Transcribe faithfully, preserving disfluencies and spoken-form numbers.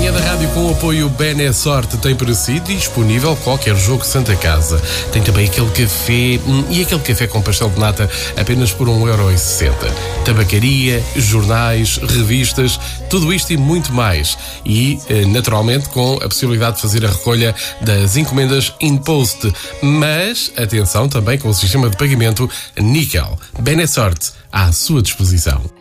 Manhã da Rádio com o apoio Benesorte tem para si disponível qualquer jogo Santa Casa. Tem também aquele café hum, e aquele café com pastel de nata apenas por um euro e sessenta. Tabacaria, jornais, revistas, tudo isto e muito mais. E, naturalmente, com a possibilidade de fazer a recolha das encomendas in-post. Mas, atenção, também com o sistema de pagamento Níquel. Benesorte à sua disposição.